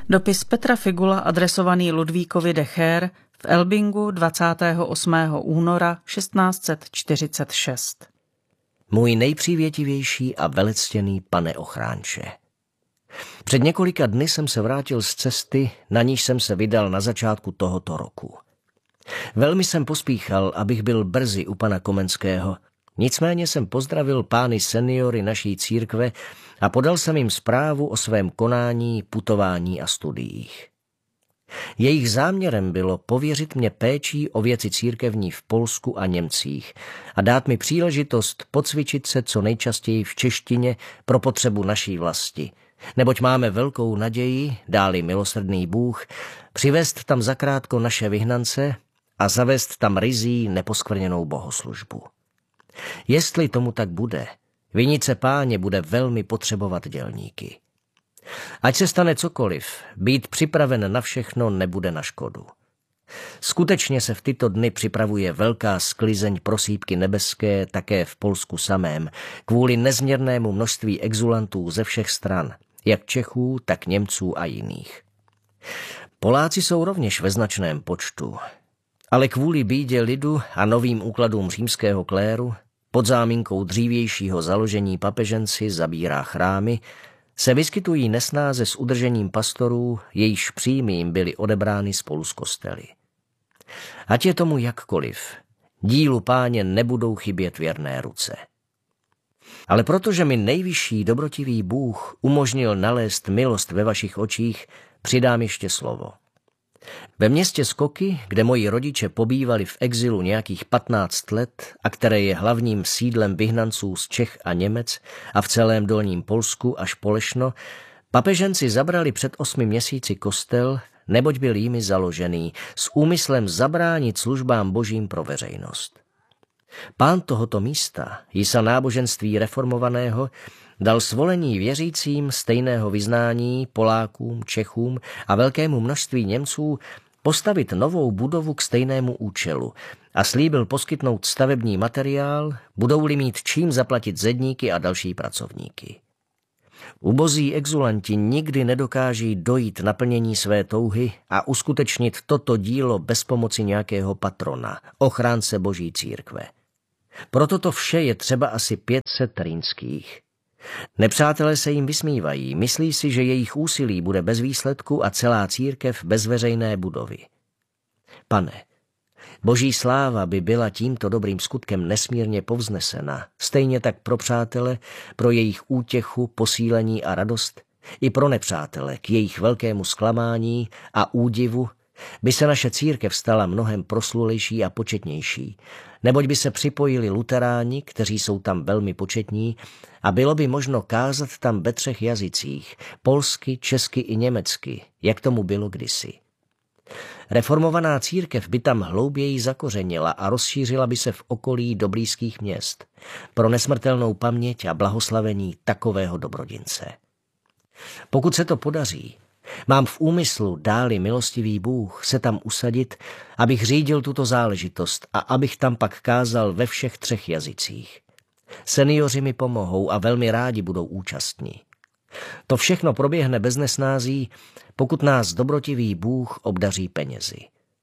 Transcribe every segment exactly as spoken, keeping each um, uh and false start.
Dopis Petra Figula adresovaný Ludvíkovi de Cheer v Elbingu dvacátého osmého února šestnáct set čtyřicet šest. Můj nejpřívětivější a velectěný pane ochránče. Před několika dny jsem se vrátil z cesty, na níž jsem se vydal na začátku tohoto roku. Velmi jsem pospíchal, abych byl brzy u pana Komenského, nicméně jsem pozdravil pány seniory naší církve a podal jsem jim zprávu o svém konání, putování a studiích. Jejich záměrem bylo pověřit mě péčí o věci církevní v Polsku a Němcích a dát mi příležitost pocvičit se co nejčastěji v češtině pro potřebu naší vlasti, neboť máme velkou naději, dá-li milosrdný Bůh, přivést tam zakrátko naše vyhnance a zavést tam ryzí neposkvrněnou bohoslužbu. Jestli tomu tak bude, vinice Páně bude velmi potřebovat dělníky. Ať se stane cokoliv, být připraven na všechno nebude na škodu. Skutečně se v tyto dny připravuje velká sklizeň prosýpky nebeské také v Polsku samém, kvůli nezměrnému množství exulantů ze všech stran, jak Čechů, tak Němců a jiných. Poláci jsou rovněž ve značném počtu, ale kvůli bídě lidu a novým úkladům římského kléru, pod záminkou dřívějšího založení papeženci zabírá chrámy, se vyskytují nesnáze s udržením pastorů, jejichž příjmy jim byly odebrány spolu s kostely. Ať je tomu jakkoliv, dílu Páně nebudou chybět věrné ruce. Ale protože mi nejvyšší dobrotivý Bůh umožnil nalézt milost ve vašich očích, přidám ještě slovo. Ve městě Skoky, kde moji rodiče pobývali v exilu nějakých patnáct let a které je hlavním sídlem vyhnanců z Čech a Němec a v celém dolním Polsku až po Lešno, papeženci zabrali před osmi měsíci kostel, neboť byl jimi založený, s úmyslem zabránit službám božím pro veřejnost. Pán tohoto místa, jisa náboženství reformovaného, dal svolení věřícím stejného vyznání Polákům, Čechům a velkému množství Němců postavit novou budovu k stejnému účelu a slíbil poskytnout stavební materiál, budou-li mít čím zaplatit zedníky a další pracovníky. Ubozí exulanti nikdy nedokáží dojít naplnění své touhy a uskutečnit toto dílo bez pomoci nějakého patrona, ochránce boží církve. Proto to vše je třeba asi pět set rýnských. Nepřátelé se jim vysmívají, myslí si, že jejich úsilí bude bez výsledku a celá církev bez veřejné budovy. Pane, boží sláva by byla tímto dobrým skutkem nesmírně povznesena, stejně tak pro přátele, pro jejich útěchu, posílení a radost, i pro nepřátele k jejich velkému zklamání a údivu, by se naše církev stala mnohem proslulejší a početnější, neboť by se připojili luteráni, kteří jsou tam velmi početní, a bylo by možno kázat tam ve třech jazycích, polsky, česky i německy, jak tomu bylo kdysi. Reformovaná církev by tam hlouběji zakořenila a rozšířila by se v okolí do blízkých měst, pro nesmrtelnou paměť a blahoslavení takového dobrodince. Pokud se to podaří, mám v úmyslu, dá-li milostivý Bůh, se tam usadit, abych řídil tuto záležitost a abych tam pak kázal ve všech třech jazycích. Seniori mi pomohou a velmi rádi budou účastní. To všechno proběhne bez nesnází, pokud nás dobrotivý Bůh obdaří penězi.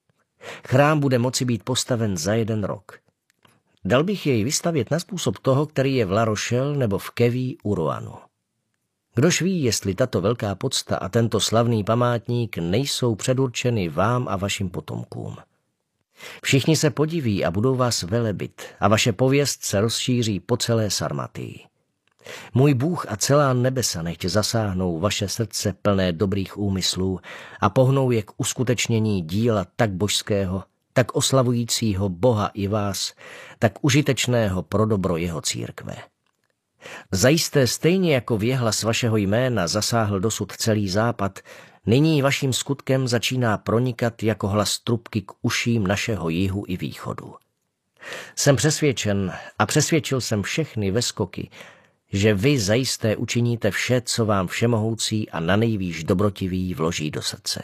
Chrám bude moci být postaven za jeden rok. Dal bych jej vystavět na způsob toho, který je v La Rochelle nebo v Keví u Roanu. Kdož ví, jestli tato velká pocta a tento slavný památník nejsou předurčeny vám a vašim potomkům. Všichni se podiví a budou vás velebit a vaše pověst se rozšíří po celé Sarmatii. Můj Bůh a celá nebesa nechť zasáhnou vaše srdce plné dobrých úmyslů a pohnou je k uskutečnění díla tak božského, tak oslavujícího Boha i vás, tak užitečného pro dobro jeho církve. Zajisté stejně jako věhlas vašeho jména zasáhl dosud celý západ, nyní vaším skutkem začíná pronikat jako hlas trubky k uším našeho jihu i východu. Jsem přesvědčen a přesvědčil jsem všechny ve Skoky, že vy zajisté učiníte vše, co vám všemohoucí a nanejvýš dobrotivý vloží do srdce.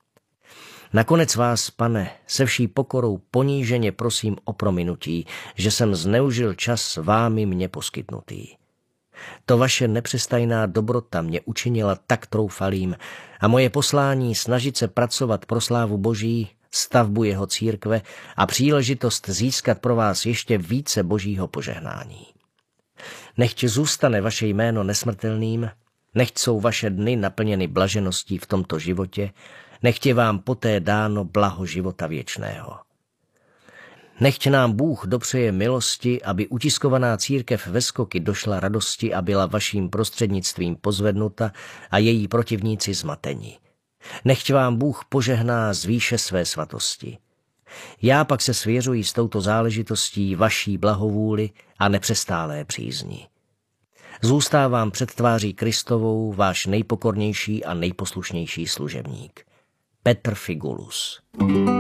Nakonec vás, pane, se vší pokorou poníženě prosím o prominutí, že jsem zneužil čas vámi mně poskytnutý. To vaše nepřestajná dobrota mě učinila tak troufalým a moje poslání snažit se pracovat pro slávu Boží, stavbu jeho církve a příležitost získat pro vás ještě více Božího požehnání. Nechť zůstane vaše jméno nesmrtelným, nechť jsou vaše dny naplněny blažeností v tomto životě, nechť je vám poté dáno blaho života věčného. Nechť nám Bůh dopřeje milosti, aby utiskovaná církev ve Skoky došla radosti a byla vaším prostřednictvím pozvednuta a její protivníci zmateni. Nechť vám Bůh požehná z výše své svatosti. Já pak se svěřuji s touto záležitostí vaší blahovůli a nepřestálé přízni. Zůstávám před tváří Kristovou váš nejpokornější a nejposlušnější služebník. Petr Figulus.